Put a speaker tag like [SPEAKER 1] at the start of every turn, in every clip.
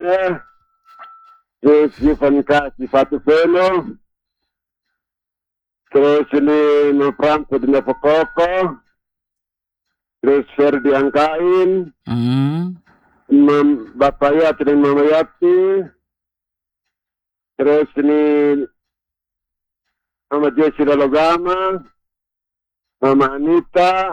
[SPEAKER 1] Rame, terus Ivan Kasih Fatu Veno, terus ini Franco di Pokoko, terus Ferdi Angkain, Bapak Yati dan Mama Yati, terus ini Mama Jesse Logama, Mama Anita,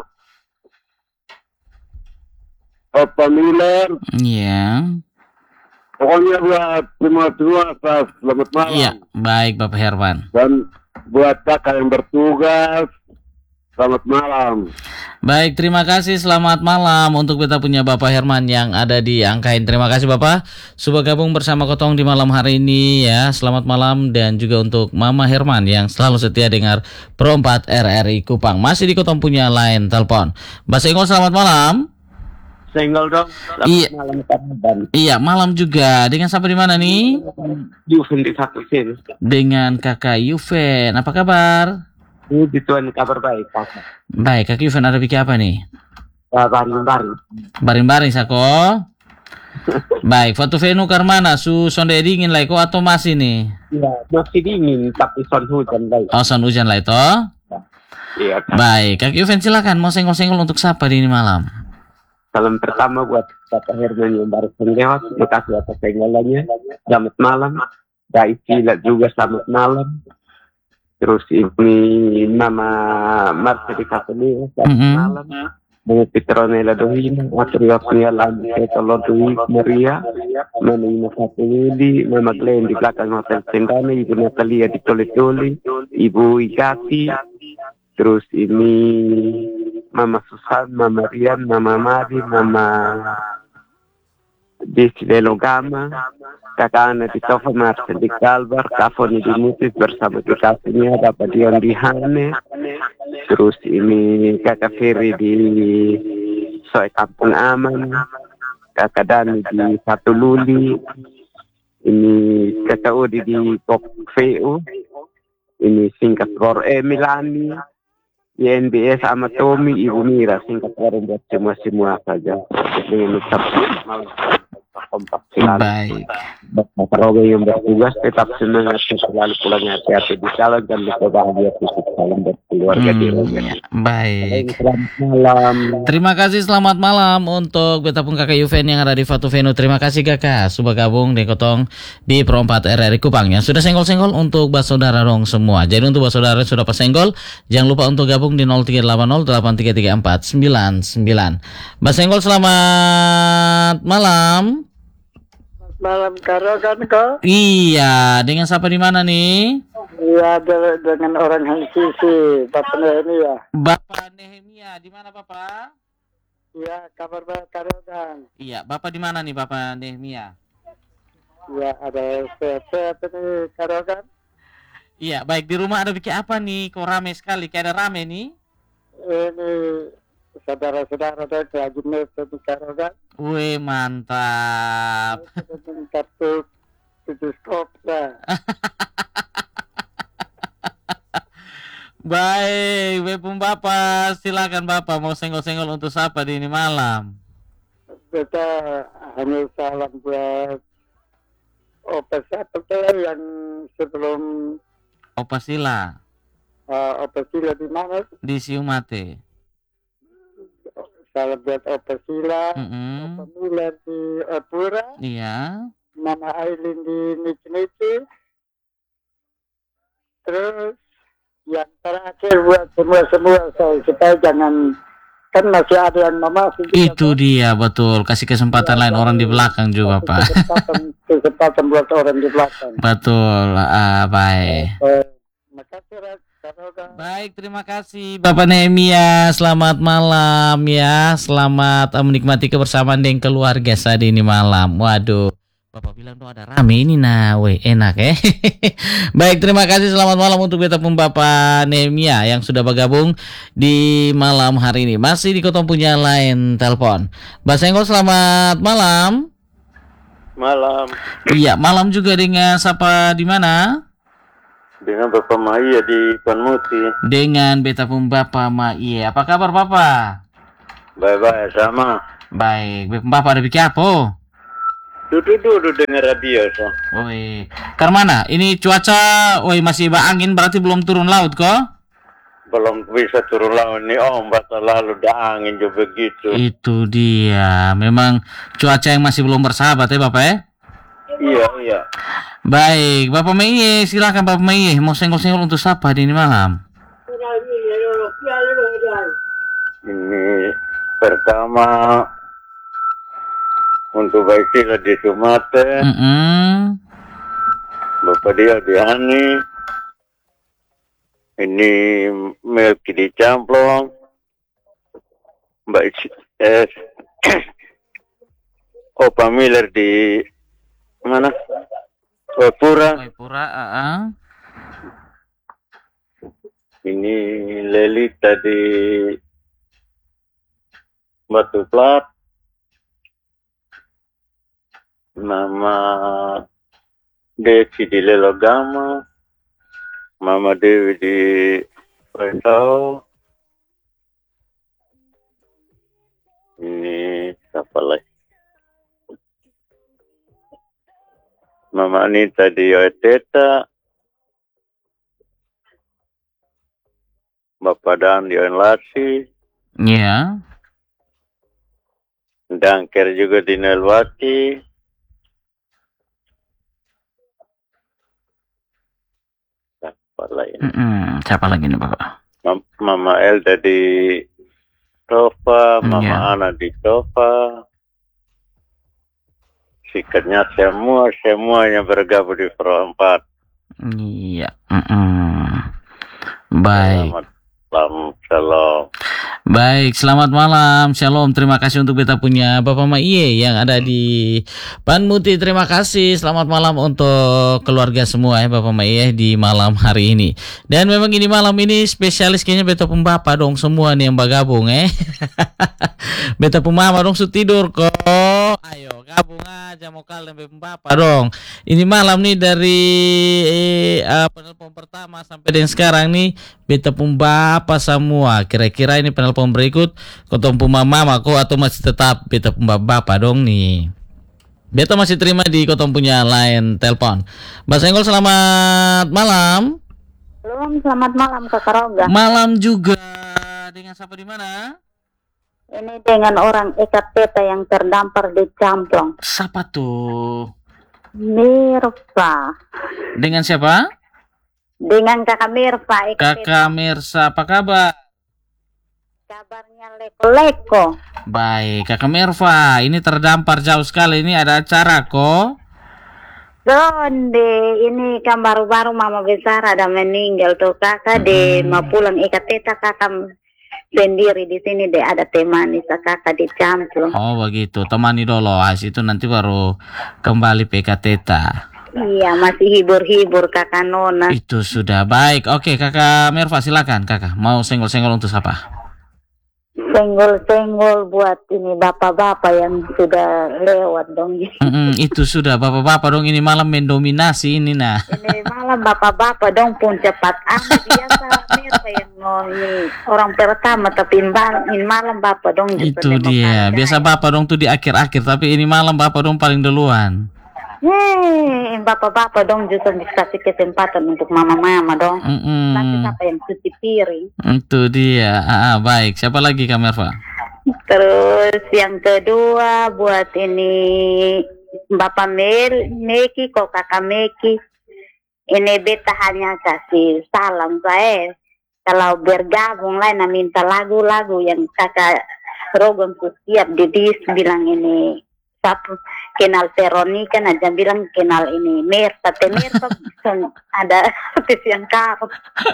[SPEAKER 1] Opa Miller.
[SPEAKER 2] Iya.
[SPEAKER 1] Pokoknya buat semua selamat malam.
[SPEAKER 2] Iya, baik Bapak Herman.
[SPEAKER 1] Dan buat kakak yang bertugas, selamat malam.
[SPEAKER 2] Baik, terima kasih. Selamat malam untuk kita punya Bapak Herman yang ada di Angkain. Terima kasih Bapak sudah gabung bersama Kotong di malam hari ini ya. Selamat malam dan juga untuk Mama Herman yang selalu setia dengar Pro 4 RRI Kupang. Masih di Kotong punya line telepon. Mbak Senggol, selamat malam.
[SPEAKER 1] Senggol dong.
[SPEAKER 2] Iya.
[SPEAKER 1] Malam Ramadan.
[SPEAKER 2] Iya, malam juga. Dengan siapa di mana nih?
[SPEAKER 1] Yuven di satu sini.
[SPEAKER 2] Dengan Kakak Yuven. Apa kabar?
[SPEAKER 1] Ini Tuhan kabar baik, Kakak.
[SPEAKER 2] Baik, Kak Yuven ada bikin apa nih?
[SPEAKER 1] Baring-baring.
[SPEAKER 2] Baring-baring sako. Baik, Fatu Venu Karmana su sonde dingin lah kok atau masih nih?
[SPEAKER 1] Iya, masih dingin tapi son hujan baik.
[SPEAKER 2] Oh, son hujan lah itu.
[SPEAKER 1] Iya.
[SPEAKER 2] Baik, Kak Yuven silakan mau senggol-senggol untuk siapa di ini malam?
[SPEAKER 1] Salam pertama buat Bapak Herman yang baru lewat. Terima kasih atas senggolannya. Selamat malam. Dai Sila juga selamat malam. Terus ini Mama Marta di Katolik selamat malam. Mama Petronella Dohina, Atria Penyalan, Ketolo Dwi Maria, Mama Ina Fatuli, Mama Glenn di belakang Hotel Sendana, Ibu Natalia di Toli-Toli, Ibu Igati, terus ini Mama Susan, Mama Rian, Mama Mari, Mama Desi Logama, Kakak Ana di Sofa Marcel di Kalbar, Kafoni di Mutis bersama kekasihnya, Bapak Dion di Hane, terus ini Kakak Ferry di Soe Kampung Aman, Kakak Dani di Satu Luli, ini Kakak Udi di Pok VU, ini singkat Milani, YNBS sama Tommy, Ibu Mira, singkat buat semua saja. Dengan ucap malam kompak selalu.
[SPEAKER 2] Baik.
[SPEAKER 1] Bapak Roge yang bertugas tetap semangat selalu pulangnya hati-hati di jalan dan lupa bahagia fisik salam berkeluarga di Roge.
[SPEAKER 2] Baik.
[SPEAKER 1] Selamat malam.
[SPEAKER 2] Terima kasih, selamat malam untuk beta pun Kakak Yuven yang ada di Fatu Venu. Terima kasih Kakak sudah gabung di Kotong di Pro 4 RRI Kupang yang sudah senggol-senggol untuk bas saudara dong semua. Jadi untuk bas saudara sudah pas senggol, jangan lupa untuk gabung di 0380833499. Bas senggol selamat malam.
[SPEAKER 1] Malam Karogan kok?
[SPEAKER 2] Iya, dengan siapa di mana nih?
[SPEAKER 1] Iya, dengan orang Hansisi, Bapak Nehemia.
[SPEAKER 2] Bapak Nehemia, di mana Bapak?
[SPEAKER 1] Iya, kabar baik Karogan.
[SPEAKER 2] Iya, Bapak di mana nih Bapak Nehemia?
[SPEAKER 1] Iya, ada sehat ini Karogan.
[SPEAKER 2] Iya, baik, di rumah ada bikin apa nih? Kok rame sekali, kayak ada rame nih?
[SPEAKER 1] Ini saudara-saudara dari lagi di Karogan.
[SPEAKER 2] Wih, mantap.
[SPEAKER 1] Kartu teleskop ya.
[SPEAKER 2] Baik, Bepum Bapak, silakan Bapak mau senggol-senggol untuk siapa di ini malam?
[SPEAKER 1] Kita hanya salam buat Opa satu yang sebelum
[SPEAKER 2] Opa Sila
[SPEAKER 1] Opa Sila di mana?
[SPEAKER 2] di Siumate.
[SPEAKER 1] Salam buat Opa Sila, Opa Mila di Pura,
[SPEAKER 2] Iya.
[SPEAKER 1] Mama Aileen di Nici-Nici. Terus yang terakhir buat semua supaya jangan, kan masih ada yang memasuki.
[SPEAKER 2] Itu dia, betul. Kasih kesempatan lain orang di belakang juga, Pak.
[SPEAKER 1] Kesempatan buat orang di belakang.
[SPEAKER 2] Betul. Baik.
[SPEAKER 1] Makasih,
[SPEAKER 2] Baik, terima kasih Bapak Nehemia. Selamat malam ya. Selamat menikmati kebersamaan dengan keluarga saat ini malam. Waduh, Bapak bilang tuh ada rame ini nah, weh enak ya. Baik, terima kasih. Selamat malam untuk beta pun Bapak Nehemia yang sudah bergabung di malam hari ini. Masih di Kotong punya line telepon. Mbak Senggol, selamat malam.
[SPEAKER 1] Malam.
[SPEAKER 2] Iya, malam juga dengan siapa di mana?
[SPEAKER 1] Dengan Bapak Maya di Panmuti.
[SPEAKER 2] Dengan beta pun Bapak Maya. Apa kabar Bapak?
[SPEAKER 1] Baik-baik sama.
[SPEAKER 2] Baik, Bapak ada bikin apa?
[SPEAKER 3] Duduk dengar radio so.
[SPEAKER 2] Woi, mana? Ini cuaca, woi masih angin berarti belum turun laut kok?
[SPEAKER 3] Belum bisa turun laut nih ombak lalu dah angin juga begitu.
[SPEAKER 2] Itu dia, memang cuaca yang masih belum bersahabat ya Bapak ya?
[SPEAKER 3] Iya.
[SPEAKER 2] Baik, Bapak Meiye, silakan Bapak Meiye, mau senggol-senggol untuk siapa di ini malam?
[SPEAKER 3] Ini pertama untuk baik sila di Sumatera, Bapak dia di Hani, ini Melki di Camplong, Mbak Opa Miller di mana? Wapura. Ini Lelita di Batu Plat. Mama Desi di Lelogama, Mama Dewi di Pentau. Ini siapa lagi? Mama Anita di Oeteta, Bapak Dan di Oenlasi.
[SPEAKER 2] Iya.
[SPEAKER 3] Dangker juga di Nelwati.
[SPEAKER 2] Siapa lagi nih Bapak?
[SPEAKER 3] Mama Elda di Tofa, Mama Ana di Tofa. Sikatnya semuanya bergabung di perempat.
[SPEAKER 2] Iya. Baik.
[SPEAKER 3] Shalom.
[SPEAKER 2] Baik, selamat malam, shalom. Terima kasih untuk beta punya Bapak Maiye yang ada di Panmuti. Terima kasih. Selamat malam untuk keluarga semua ya Bapak Maiye di malam hari ini. Dan memang ini malam ini spesialis kayaknya beta pun Bapak dong semua nih yang bergabung Beta pun Mama dong su tidur kok. Ayo gabung aja mau kalian Bapak dong. Ini malam nih dari penelpon pertama sampai dengan sekarang nih beta pun Bapak semua. Kira-kira ini penelpon berikut kotong pun Mama kok atau masih tetap beta pun Bapak dong nih. Beta masih terima di kotong punya line telepon. Mbak Senggol selamat malam.
[SPEAKER 4] Selamat malam Kakak Roga.
[SPEAKER 2] Malam juga. Dengan siapa di mana?
[SPEAKER 4] Ini dengan orang ikat peta yang terdampar di Camplong.
[SPEAKER 2] Siapa tuh?
[SPEAKER 4] Mirfa.
[SPEAKER 2] Dengan siapa?
[SPEAKER 4] Dengan Kakak Mirfa.
[SPEAKER 2] Kakak Mirsa, apa kabar?
[SPEAKER 4] Kabarnya leko-leko.
[SPEAKER 2] Baik, Kakak Mirfa, ini terdampar jauh sekali. Ini ada acara kok.
[SPEAKER 4] Donde ini kan baru-baru mama besar ada meninggal tuh kakak de mau pulang ikat peta kakak sendiri di sini deh ada temani kakak di Camplong.
[SPEAKER 2] Oh begitu, temani dulu. Itu nanti baru kembali PKT.
[SPEAKER 4] Iya, masih hibur-hibur kakak Nona.
[SPEAKER 2] Itu sudah baik. Oke, Kakak Mirfa silakan kakak. Mau senggol-senggol untuk siapa?
[SPEAKER 4] Senggol-senggol buat ini bapak-bapak yang sudah lewat dong.
[SPEAKER 2] Itu sudah bapak-bapak dong, ini malam mendominasi ini nah.
[SPEAKER 4] Ini malam bapak-bapak dong pun cepat amat biasa Mirfa yang ini orang pertama tapi in malam bapak dong.
[SPEAKER 2] Itu dia. Biasa bapak dong tuh di akhir-akhir tapi ini malam bapak dong paling duluan.
[SPEAKER 4] Bapak-bapak dong justru dikasih kesempatan untuk mama-mama dong. Nanti siapa yang cuci piring?
[SPEAKER 2] Itu dia. Baik. Siapa lagi Kak Mirfa?
[SPEAKER 4] Terus yang kedua buat ini Bapak Meki kok Kakak Meki. Ini beta hanya kasih salam saya. Kalau bergabung lah minta lagu-lagu yang Kakak Rogon siap Didis bilang ini. Kenal Veronica aja bilang kenal ini Mirta ada artis yang karut.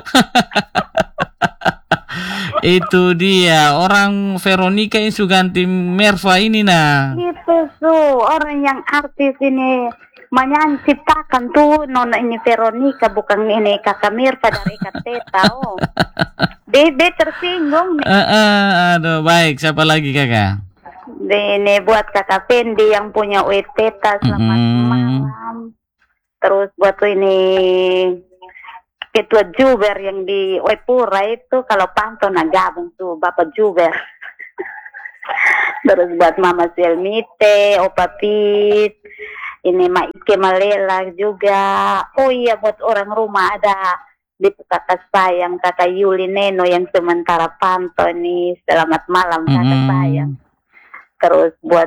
[SPEAKER 2] Itu dia orang Veronica yang ganti Mirfa ini nah.
[SPEAKER 4] Itu orang yang artis ini menyanyi ciptakan tuh nona ini Veronica bukan ini kakak Mirfa dari Kateta. Dia tersinggung.
[SPEAKER 2] Aduh baik siapa lagi kakak?
[SPEAKER 4] Ini buat kakak Fendi yang punya Peta selamat malam. Terus buat ini ketua Juber yang di Wepura itu kalau pantau gabung tuh Bapak Juber. Terus buat Mama Selmite, Opa Pit, ini Ma Ike Malela juga. Oh iya, buat orang rumah ada di kakak sayang, kakak Yuli Neno yang sementara pantau nih. Selamat malam kakak sayang. Terus buat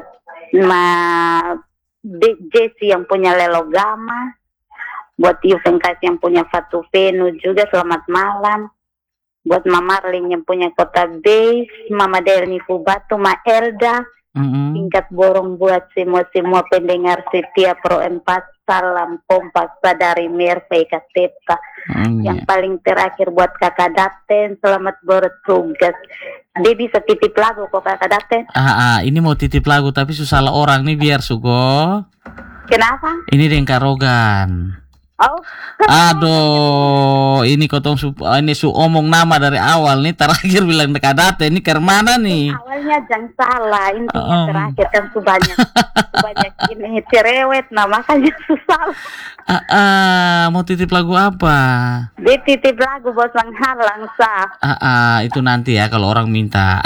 [SPEAKER 4] Jesse yang punya Lelogama, buat Yuvenkas yang punya Fatu Venu juga selamat malam. Buat Mama Marlin yang punya Kota Base, Mama Delni Fubatu, Ma Elda, tingkat borong buat semua pendengar setia Pro 4, salam kompak dari Merve Katepka. Yang paling terakhir buat Kakak Daten, selamat bertugas. Dia bisa titip lagu kok Kakak Daten.
[SPEAKER 2] Ini mau titip lagu tapi susah lah orang nih biar Sugo.
[SPEAKER 4] Kenapa?
[SPEAKER 2] Ini Dengka Rogan.
[SPEAKER 4] Oh.
[SPEAKER 2] Aduh, ini kotong ini omong nama dari awal nih terakhir bilang dekadate ini ke mana nih?
[SPEAKER 4] Awalnya jangan salah, intinya terakhir kan banyak ini cerewet, nah makanya susah.
[SPEAKER 2] Mau titip lagu apa?
[SPEAKER 4] Dititip lagu bos menghalang sah.
[SPEAKER 2] Itu nanti ya kalau orang minta.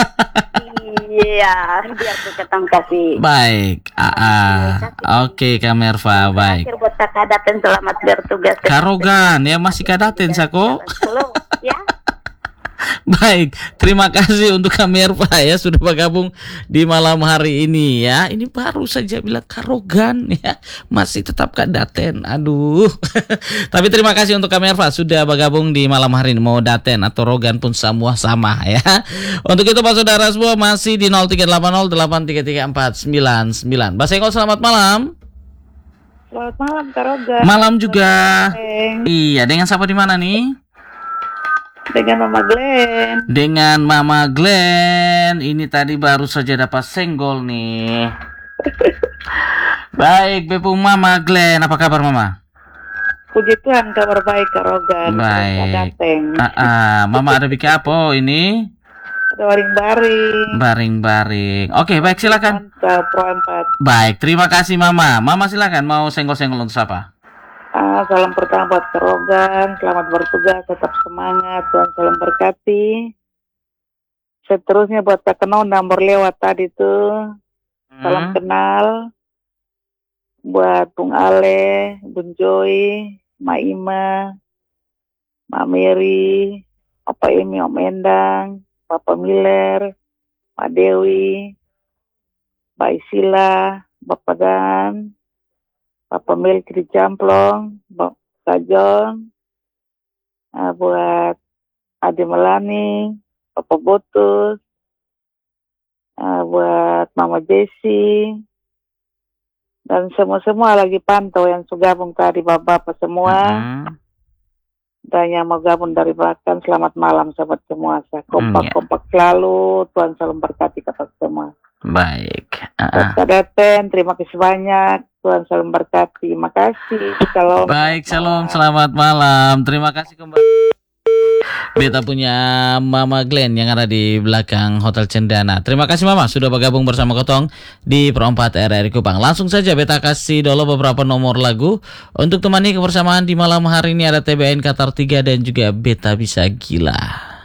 [SPEAKER 4] Iya, biar tuh ketemu kasih.
[SPEAKER 2] Baik, Oke, Kak Merva, baik.
[SPEAKER 4] Terakhir buat Kakak Daten selamat bertugas.
[SPEAKER 2] Karogan, ya masih Kak Daten, Sako.
[SPEAKER 4] Ya.
[SPEAKER 2] Baik, terima kasih untuk Kak Merva ya sudah bergabung di malam hari ini ya. Ini baru saja bilang Karogan ya, masih tetap Kak Daten. Aduh. Tapi terima kasih untuk Kak Merva sudah bergabung di malam hari ini. Mau Daten atau Rogan pun semua sama ya. Untuk itu Pak Saudara semua masih di 0380833499. Mbak Sengkol selamat malam.
[SPEAKER 5] Selamat malam Kak Rogan.
[SPEAKER 2] Malam juga. Iya, dengan siapa di mana nih?
[SPEAKER 5] Dengan Mama Glenn.
[SPEAKER 2] Dengan Mama Glenn. Ini tadi baru saja dapat senggol nih. Baik, Bepung Mama Glenn. Apa kabar Mama?
[SPEAKER 5] Puji Tuhan kabar baik Kak Rogan.
[SPEAKER 2] Baik. Mama ada bikin apa ini?
[SPEAKER 5] Ada baring-baring.
[SPEAKER 2] Baring-baring. Oke, baik silakan.
[SPEAKER 5] Pro 4.
[SPEAKER 2] Baik, terima kasih Mama. Mama silakan mau senggol-senggol untuk siapa?
[SPEAKER 5] Salam pertama buat Kak Rogan, selamat bertugas, tetap semangat, Tuhan salam berkati. Seterusnya buat Kak Kenau nomor lewat tadi tuh, salam kenal. Buat Bung Ale, Bung Joy, Ma Ima, Ma Mary, Opa Emi, Om Endang, Papa Miller, Ma Dewi, Mbak Isila, Bapak Dan, Papa Mel Kiri Camplong, Kak John, buat Ade Melani, Papa Botus, buat Mama Jessie, dan semua lagi pantau yang sudah gabung tadi bapak-bapak semua, dan yang mau gabung dari belakang, selamat malam sahabat semua. Saya kompak-kompak selalu, Tuhan selalu berkati kita semua.
[SPEAKER 2] Baik.
[SPEAKER 5] Kak Daten, terima kasih banyak. Tuhan selalu berkati. Terima kasih. Shalom.
[SPEAKER 2] Baik, shalom. Selamat malam. Terima kasih kembali. Beta punya Mama Glenn yang ada di belakang Hotel Cendana. Terima kasih Mama sudah bergabung bersama Kotong di Pro 4 RRI Kupang. Langsung saja Beta kasih dulu beberapa nomor lagu untuk temani kebersamaan di malam hari ini. Ada TBN Qatar 3 dan juga Beta Bisa Gila.